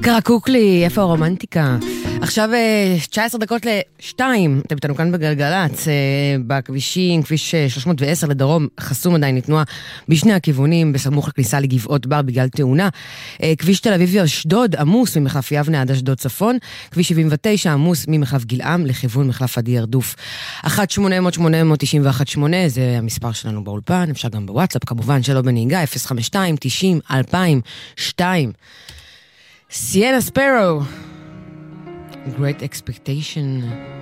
קרקוקלי, איפה הרומנטיקה? עכשיו 19 דקות ל-2, אתם איתנו כאן בגלגלץ, בכבישים, כביש 310 לדרום, חסום עדיין לתנועה בשני הכיוונים, בסמוך לכניסה לגבעות בר בגלל תאונה. כביש תל אביב אשדוד עמוס ממחלף יבנה עד אשדוד צפון, כביש 79 עמוס ממחלף גלעם לכיוון מחלף עדי הרדוף. 1-800-891-8, זה המספר שלנו באולפן, אפשר גם בוואטסאפ, כמובן שלא בנהיגה, 052-90-2002. Sienna Sparrow, Great Expectation.